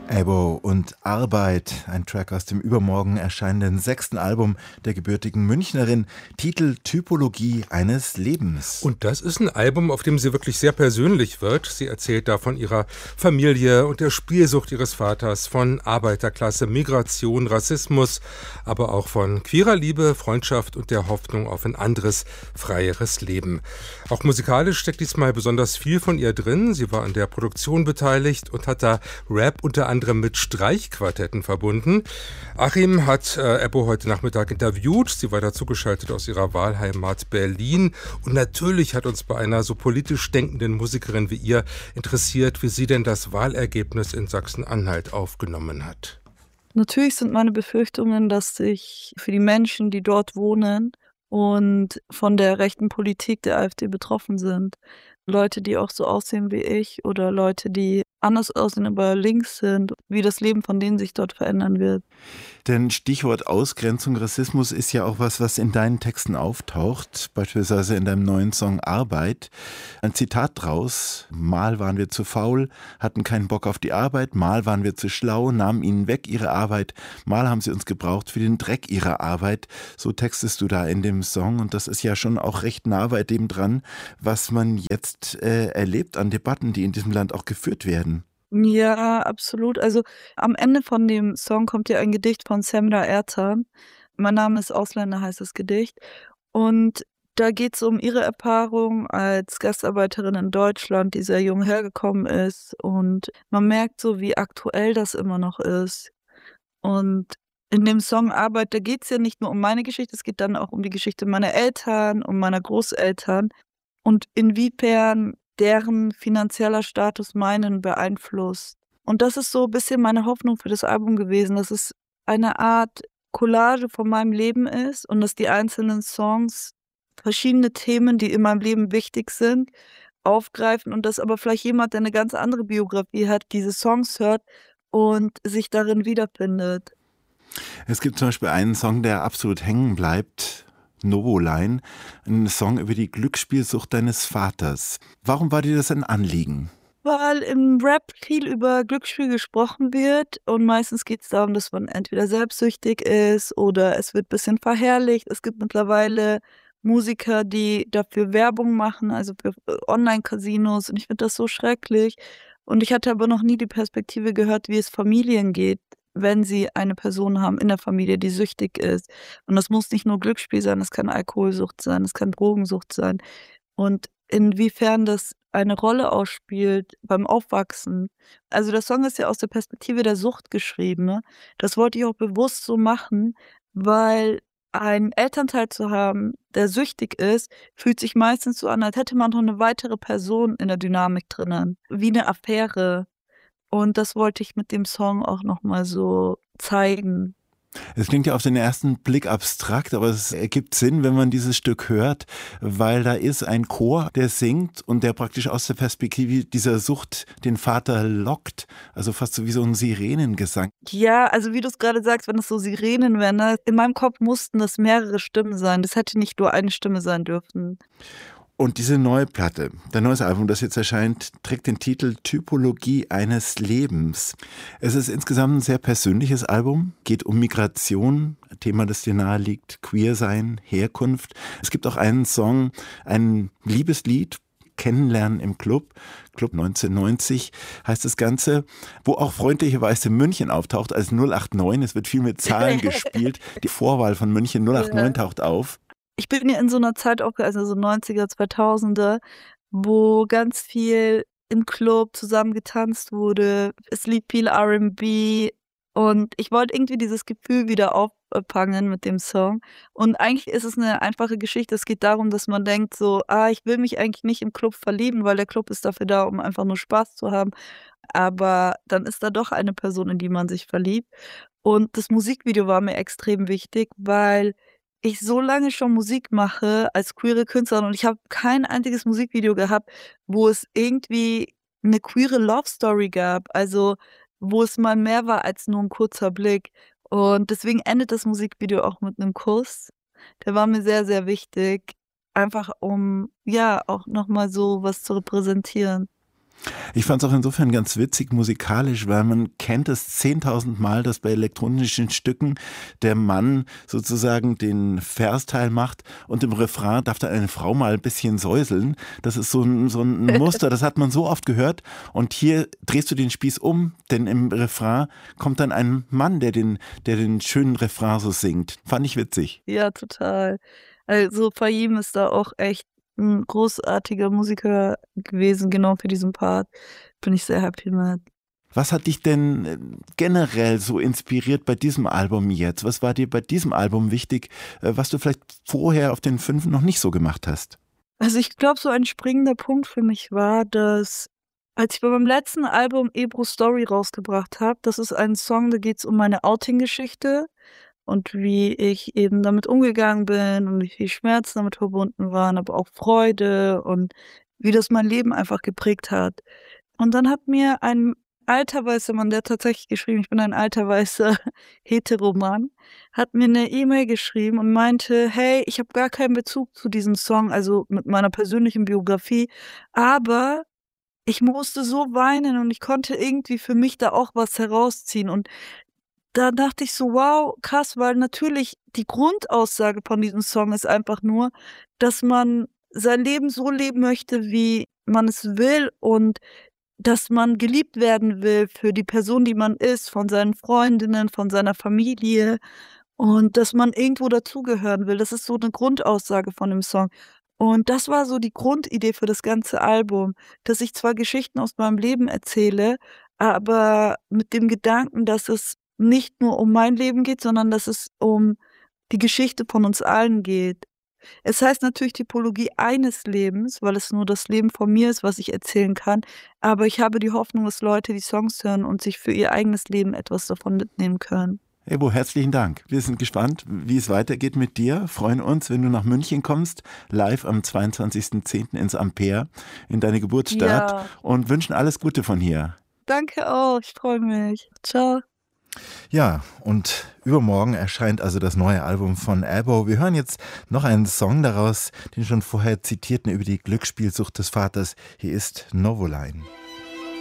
Ebo und Arbeit, ein Track aus dem übermorgen erscheinenden 6. Album der gebürtigen Münchnerin, Titel Typologie eines Lebens. Und das ist ein Album, auf dem sie wirklich sehr persönlich wird. Sie erzählt da von ihrer Familie und der Spielsucht ihres Vaters, von Arbeiterklasse, Migration, Rassismus, aber auch von queerer Liebe, Freundschaft und der Hoffnung auf ein anderes, freieres Leben. Auch musikalisch steckt diesmal besonders viel von ihr drin. Sie war an der Produktion beteiligt und hat da Rap unter anderem mit Streichquartetten verbunden. Achim hat Ebo heute Nachmittag interviewt. Sie war dazugeschaltet aus ihrer Wahlheimat Berlin. Und natürlich hat uns bei einer so politisch denkenden Musikerin wie ihr interessiert, wie sie denn das Wahlergebnis in Sachsen-Anhalt aufgenommen hat. Natürlich sind meine Befürchtungen, dass sich für die Menschen, die dort wohnen und von der rechten Politik der AfD betroffen sind, Leute, die auch so aussehen wie ich oder Leute, die anders aussehen, aber links sind, wie das Leben von denen sich dort verändern wird. Denn Stichwort Ausgrenzung, Rassismus ist ja auch was in deinen Texten auftaucht, beispielsweise in deinem neuen Song Arbeit. Ein Zitat draus: Mal waren wir zu faul, hatten keinen Bock auf die Arbeit, mal waren wir zu schlau, nahmen ihnen weg ihre Arbeit, mal haben sie uns gebraucht für den Dreck ihrer Arbeit. So textest du da in dem Song, und das ist ja schon auch recht nah bei dem dran, was man jetzt erlebt an Debatten, die in diesem Land auch geführt werden. Ja, absolut. Also am Ende von dem Song kommt ja ein Gedicht von Semra Ertan. Mein Name ist Ausländer, heißt das Gedicht. Und da geht es um ihre Erfahrung als Gastarbeiterin in Deutschland, die sehr jung hergekommen ist. Und man merkt so, wie aktuell das immer noch ist. Und in dem Song Arbeit, da geht es ja nicht nur um meine Geschichte, es geht dann auch um die Geschichte meiner Eltern und meiner Großeltern. Und inwiefern deren finanzieller Status meinen beeinflusst. Und das ist so ein bisschen meine Hoffnung für das Album gewesen, dass es eine Art Collage von meinem Leben ist und dass die einzelnen Songs verschiedene Themen, die in meinem Leben wichtig sind, aufgreifen und dass aber vielleicht jemand, der eine ganz andere Biografie hat, diese Songs hört und sich darin wiederfindet. Es gibt zum Beispiel einen Song, der absolut hängen bleibt, Novoline, ein Song über die Glücksspielsucht deines Vaters. Warum war dir das ein Anliegen? Weil im Rap viel über Glücksspiel gesprochen wird und meistens geht es darum, dass man entweder selbstsüchtig ist oder es wird ein bisschen verherrlicht. Es gibt mittlerweile Musiker, die dafür Werbung machen, also für Online-Casinos, und ich finde das so schrecklich. Und ich hatte aber noch nie die Perspektive gehört, wie es Familien geht, wenn sie eine Person haben in der Familie, die süchtig ist. Und das muss nicht nur Glücksspiel sein, das kann Alkoholsucht sein, das kann Drogensucht sein. Und inwiefern das eine Rolle ausspielt beim Aufwachsen. Also der Song ist ja aus der Perspektive der Sucht geschrieben, ne? Das wollte ich auch bewusst so machen, weil einen Elternteil zu haben, der süchtig ist, fühlt sich meistens so an, als hätte man noch eine weitere Person in der Dynamik drinnen, wie eine Affäre. Und das wollte ich mit dem Song auch nochmal so zeigen. Es klingt ja auf den ersten Blick abstrakt, aber es ergibt Sinn, wenn man dieses Stück hört, weil da ist ein Chor, der singt und der praktisch aus der Perspektive dieser Sucht den Vater lockt. Also fast so wie so ein Sirenengesang. Ja, also wie du es gerade sagst, wenn es so Sirenen wären, ne? In meinem Kopf mussten das mehrere Stimmen sein. Das hätte nicht nur eine Stimme sein dürfen. Und diese neue Platte, dein neues Album, das jetzt erscheint, trägt den Titel Typologie eines Lebens. Es ist insgesamt ein sehr persönliches Album, geht um Migration, ein Thema, das dir nahe liegt, Queersein, Herkunft. Es gibt auch einen Song, ein Liebeslied, Kennenlernen im Club 1990 heißt das Ganze, wo auch freundlicherweise München auftaucht als 089. Es wird viel mit Zahlen gespielt. Die Vorwahl von München 089 taucht auf. Ich bin ja in so einer Zeit aufgewachsen, also so 90er, 2000er, wo ganz viel im Club zusammen getanzt wurde. Es lief viel R&B und ich wollte irgendwie dieses Gefühl wieder auffangen mit dem Song. Und eigentlich ist es eine einfache Geschichte. Es geht darum, dass man denkt so, ich will mich eigentlich nicht im Club verlieben, weil der Club ist dafür da, um einfach nur Spaß zu haben. Aber dann ist da doch eine Person, in die man sich verliebt. Und das Musikvideo war mir extrem wichtig, weil ich so lange schon Musik mache als queere Künstlerin und ich habe kein einziges Musikvideo gehabt, wo es irgendwie eine queere Love Story gab, also wo es mal mehr war als nur ein kurzer Blick. Und deswegen endet das Musikvideo auch mit einem Kuss. Der war mir sehr, sehr wichtig, einfach um ja auch nochmal so was zu repräsentieren. Ich fand es auch insofern ganz witzig musikalisch, weil man kennt es 10.000 Mal, dass bei elektronischen Stücken der Mann sozusagen den Versteil macht und im Refrain darf dann eine Frau mal ein bisschen säuseln. Das ist so ein Muster, das hat man so oft gehört. Und hier drehst du den Spieß um, denn im Refrain kommt dann ein Mann, der den schönen Refrain so singt. Fand ich witzig. Ja, total. Also Fahim ist da auch echt ein großartiger Musiker gewesen, genau für diesen Part. Bin ich sehr happy mit. Was hat dich denn generell so inspiriert bei diesem Album jetzt? Was war dir bei diesem Album wichtig, was du vielleicht vorher auf den 5 noch nicht so gemacht hast? Also ich glaube, so ein springender Punkt für mich war, dass als ich bei meinem letzten Album Ebro Story rausgebracht habe, das ist ein Song, da geht es um meine Outing-Geschichte und wie ich eben damit umgegangen bin und wie viel Schmerzen damit verbunden waren, aber auch Freude und wie das mein Leben einfach geprägt hat. Und dann hat mir ein alter weißer Mann, der hat tatsächlich geschrieben, ich bin ein alter weißer Heteroman, hat mir eine E-Mail geschrieben und meinte, hey, ich habe gar keinen Bezug zu diesem Song, also mit meiner persönlichen Biografie, aber ich musste so weinen und ich konnte irgendwie für mich da auch was herausziehen. Und da dachte ich so, wow, krass, weil natürlich die Grundaussage von diesem Song ist einfach nur, dass man sein Leben so leben möchte, wie man es will und dass man geliebt werden will für die Person, die man ist, von seinen Freundinnen, von seiner Familie und dass man irgendwo dazugehören will. Das ist so eine Grundaussage von dem Song. Und das war so die Grundidee für das ganze Album, dass ich zwar Geschichten aus meinem Leben erzähle, aber mit dem Gedanken, dass es nicht nur um mein Leben geht, sondern dass es um die Geschichte von uns allen geht. Es heißt natürlich Typologie eines Lebens, weil es nur das Leben von mir ist, was ich erzählen kann. Aber ich habe die Hoffnung, dass Leute die Songs hören und sich für ihr eigenes Leben etwas davon mitnehmen können. Ebo, herzlichen Dank. Wir sind gespannt, wie es weitergeht mit dir. Freuen uns, wenn du nach München kommst, live am 22.10. ins Ampere, in deine Geburtsstadt und wünschen alles Gute von hier. Danke auch, ich freue mich. Ciao. Ja, und übermorgen erscheint also das neue Album von Ebo. Wir hören jetzt noch einen Song daraus, den schon vorher zitierten über die Glücksspielsucht des Vaters. Hier ist Novoline.